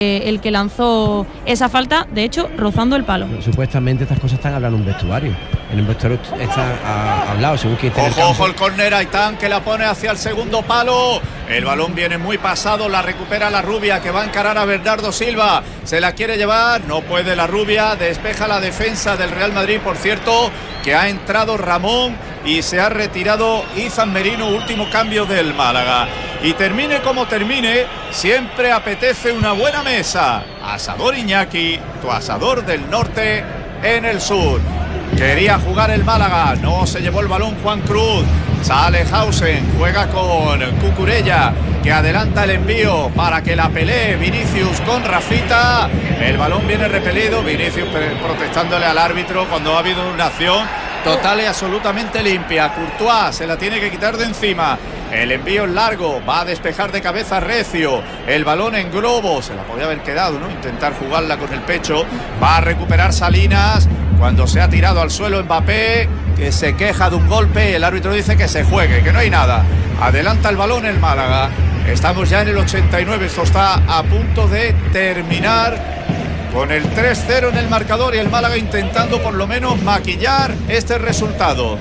el que lanzó esa falta, de hecho, rozando el palo. Supuestamente estas cosas están hablando en un vestuario. En el vestuario está hablado, según quien esté en el campo. Ojo el córner, Aitán, que la pone hacia el segundo palo. El balón viene muy pasado, la recupera la rubia, que va a encarar a Bernardo Silva. Se la quiere llevar, no puede la rubia, despeja la defensa del Real Madrid, por cierto, que ha entrado Ramón y se ha retirado Izan Merino, último cambio del Málaga. Y termine como termine, siempre apetece una buena mesa. Asador Iñaki, tu asador del norte en el sur. Quería jugar el Málaga, no se llevó el balón Juan Cruz. Sale Hausen, juega con Cucurella, que adelanta el envío para que la pelee Vinicius con Rafita. El balón viene repelido, Vinicius protestándole al árbitro cuando ha habido una acción total y absolutamente limpia. Courtois se la tiene que quitar de encima. El envío es largo, va a despejar de cabeza Recio. El balón en globo, se la podía haber quedado, ¿no? Intentar jugarla con el pecho. Va a recuperar Salinas cuando se ha tirado al suelo Mbappé, que se queja de un golpe. El árbitro dice que se juegue, que no hay nada. Adelanta el balón el Málaga. Estamos ya en el 89, esto está a punto de terminar, con el 3-0 en el marcador y el Málaga intentando por lo menos maquillar este resultado.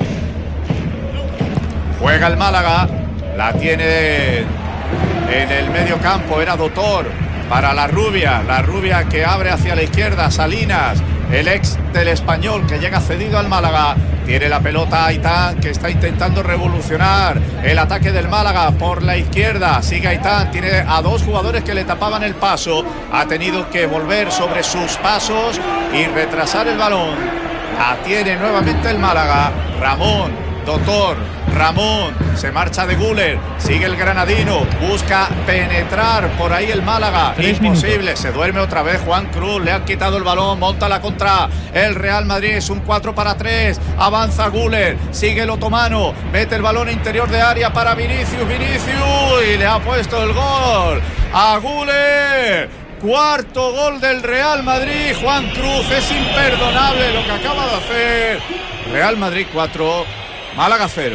Juega el Málaga, la tiene en el medio campo, era Dotor para la rubia que abre hacia la izquierda, Salinas, el ex del Español, que llega cedido al Málaga. Tiene la pelota Aitán, que está intentando revolucionar el ataque del Málaga por la izquierda. Sigue Aitán, tiene a dos jugadores que le tapaban el paso. Ha tenido que volver sobre sus pasos y retrasar el balón. La tiene nuevamente el Málaga. Ramón, Dotor, Ramón, se marcha de Güler, sigue el granadino, busca penetrar por ahí el Málaga, imposible, se duerme otra vez Juan Cruz, le han quitado el balón, monta la contra el Real Madrid, es un 4-3, avanza Güler, sigue el otomano, mete el balón interior de área para Vinicius, y le ha puesto el gol a Güler. Cuarto gol del Real Madrid, Juan Cruz, es imperdonable lo que acaba de hacer. Real Madrid 4, Málaga 0.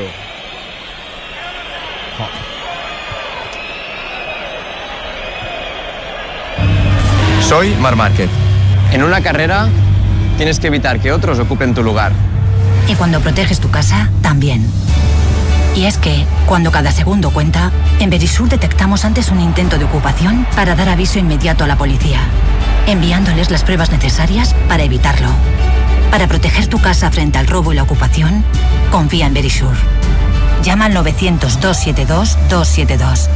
Soy Marc Márquez. En una carrera tienes que evitar que otros ocupen tu lugar. Y cuando proteges tu casa, también. Y es que, cuando cada segundo cuenta, en Verisur detectamos antes un intento de ocupación para dar aviso inmediato a la policía, enviándoles las pruebas necesarias para evitarlo. Para proteger tu casa frente al robo y la ocupación, confía en Verisur. Llama al 900-272-272.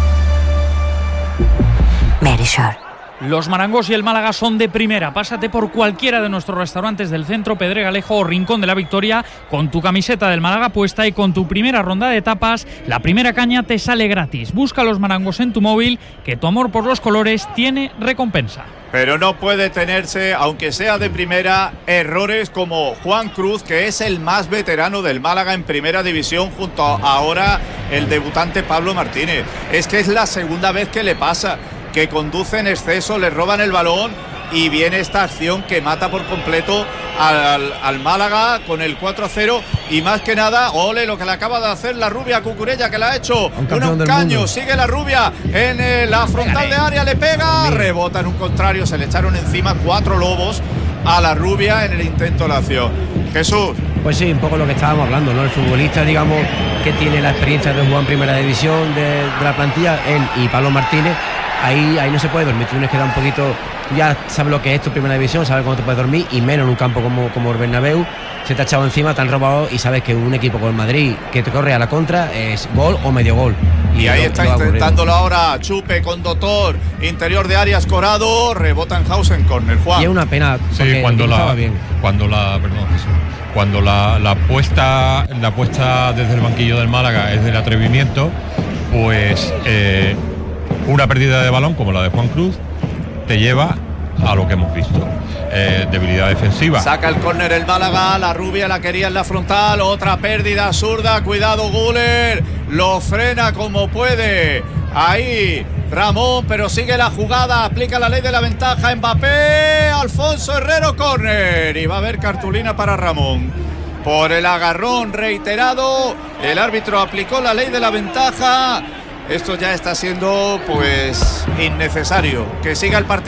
Verisur. Los Marangos y el Málaga son de primera. Pásate por cualquiera de nuestros restaurantes del centro, Pedregalejo o Rincón de la Victoria, con tu camiseta del Málaga puesta y con tu primera ronda de tapas, la primera caña te sale gratis. Busca los Marangos en tu móvil, que tu amor por los colores tiene recompensa. Pero no puede tenerse, aunque sea de primera, errores como Juan Cruz, que es el más veterano del Málaga en primera división, junto a ahora el debutante Pablo Martínez. Es que es la segunda vez que le pasa, que conduce en exceso, le roban el balón y viene esta acción que mata por completo al Málaga con el 4-0 y más que nada, ole lo que le acaba de hacer la rubia Cucurella, que le ha hecho un caño, sigue la rubia en la frontal de área, le pega, rebota en un contrario, se le echaron encima 4 lobos a la rubia en el intento de la acción. Jesús. Pues sí, un poco lo que estábamos hablando, ¿no? El futbolista, digamos, que tiene la experiencia de jugar en primera división de la plantilla, él y Pablo Martínez. Ahí no se puede dormir, tienes que dar un poquito, ya sabes lo que es tu primera división, sabes cómo te puedes dormir, y menos en un campo como el Bernabéu. Se te ha echado encima, te han robado, y sabes que un equipo como el Madrid que te corre a la contra es gol o medio gol. Y ahí está intentándolo ahora Chupe con Dotor, interior de área, Escorado, rebota en Hausen, córner. Juan. Y es una pena, sí, cuando la apuesta desde el banquillo del Málaga es del atrevimiento, pues una pérdida de balón como la de Juan Cruz te lleva a lo que hemos visto, debilidad defensiva. Saca el córner el Málaga, la rubia la quería en la frontal, otra pérdida zurda, cuidado Güler, lo frena como puede, ahí Ramón, pero sigue la jugada, aplica la ley de la ventaja, Mbappé, Alfonso Herrero, córner, y va a haber cartulina para Ramón por el agarrón reiterado. El árbitro aplicó la ley de la ventaja esto ya está siendo pues innecesario. Que siga el partido.